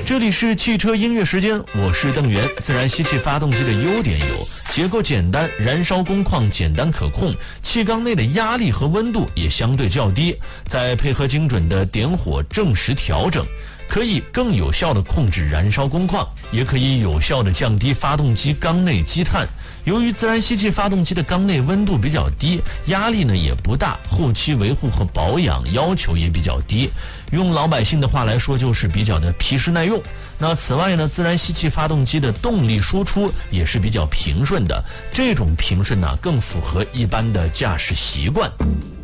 这里是汽车音乐时间，我是邓源。自然吸气发动机的优点有结构简单，燃烧工况简单可控，气缸内的压力和温度也相对较低，再配合精准的点火正时调整，可以更有效地控制燃烧工况，也可以有效地降低发动机缸内积碳。由于自然吸气发动机的缸内温度比较低，压力呢也不大，后期维护和保养要求也比较低，用老百姓的话来说就是比较的皮实耐用。那此外呢，自然吸气发动机的动力输出也是比较平顺的，这种平顺呢更符合一般的驾驶习惯。